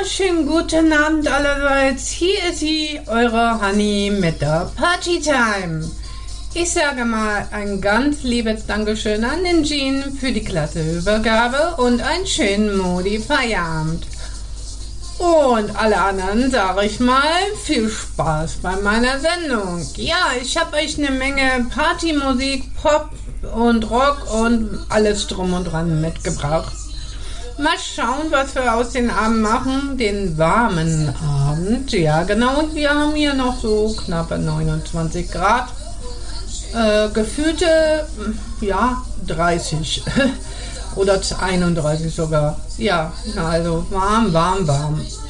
wunderschönen guten Abend allerseits. Hier ist sie, eure Honey mit der Partytime. Ich sage mal ein ganz liebes Dankeschön an den Jean für die klasse Übergabe und einen schönen Modi Feierabend. Und alle anderen sage ich mal viel Spaß bei meiner Sendung. Ja, ich habe euch eine Menge Partymusik, Pop und Rock und alles drum und dran mitgebracht. Mal schauen, was wir aus den Abend machen, den warmen Abend. Ja, genau, wir haben hier noch so knappe 29 Grad. Gefühlte, ja, 30 oder 31 sogar. Ja, also warm.